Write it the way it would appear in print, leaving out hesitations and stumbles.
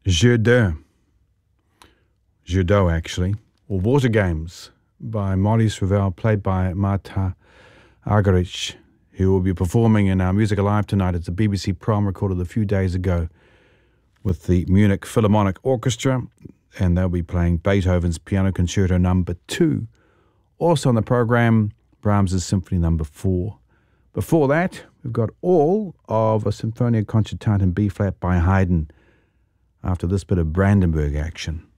Jeu d'eau actually, or Water Games by Maurice Ravel, played by Marta Argerich, who will be performing in our Music Alive tonight. It's a BBC prom recorded a few days ago with the Munich Philharmonic Orchestra, and they'll be playing Beethoven's Piano Concerto No. 2. Also on the program, Brahms' Symphony No. 4. Before that, we've got all of a Symphonia Concertante in B-flat by Haydn, after this bit of Brandenburg action.